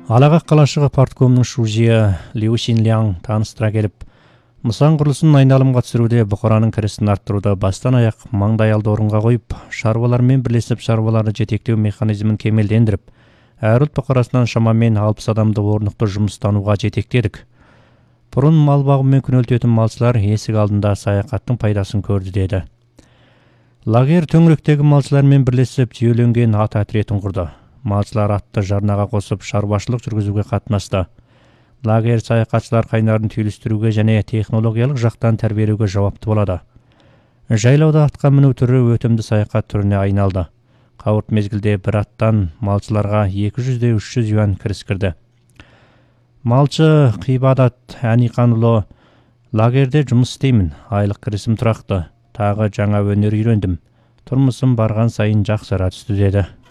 Алаға қалашығы парткомның шужия Лиу Шинляң таныстыра келіп, нысан құрылысын айналымға түсіруде бұқараның кірісін арттыруда бастан аяқ маңдайалды орынға қойып, шаруалармен бірлесіп шаруаларды жетектеу механизмін кемелдендіріп, әр ұлт бұқарасынан шамамен 60 адамды орнықты жұмыстануға жетектедік. Бұрын мал бағумен күнелтетін малшылар есік алдында саяхаттың пайдасын көрді деді. Лагер төңіректегі малшылармен бірлесіп жүйеленген ат әтретін құрды. Малшылар атты жарнаға қосып шаруашылық жүргізуге қатынасты. Лагер саяхатшылар қайнарын түйілістіруге және технологиялық жақтан тәрбиелеуге жауапты болады. Жайлауда атқа міну түрі өтімді саяхат түріне айналды. Қауырт мезгілде бір аттан малшыларға 200-300 юан кіріс кірді. Малшы Қибадат Әниқанұлы: лагерде жұмыс істеймін, айлық кірісім тұрақты, тағы жаңа өнер үйрендім, тұрмысым барған сайын жақсара түсті деді.